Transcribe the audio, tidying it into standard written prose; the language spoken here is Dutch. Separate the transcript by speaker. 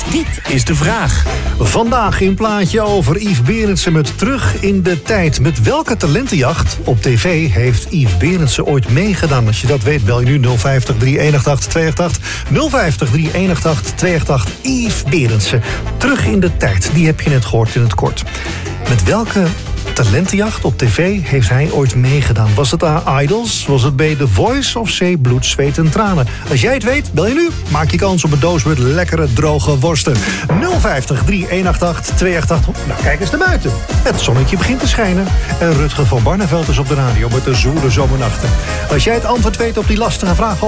Speaker 1: Dit is de vraag.
Speaker 2: Vandaag een plaatje over Yves Berendsen met Terug in de Tijd. Met welke talentenjacht op tv heeft Yves Berendsen ooit meegedaan? Als je dat weet, bel je nu 050 318 288. 050 318 288. Yves Berendsen. Terug in de Tijd. Die heb je net gehoord in het kort. Met welke talentenjacht op tv heeft hij ooit meegedaan? Was het A, Idols? Was het B, The Voice? Of C, Bloed, Zweet en Tranen? Als jij het weet, bel je nu. Maak je kans op een doos met lekkere droge worsten. 050 318 288. Nou, kijk eens naar buiten. Het zonnetje begint te schijnen. En Rutger van Barneveld is op de radio met de zoele zomernachten. Als jij het antwoord weet op die lastige vraag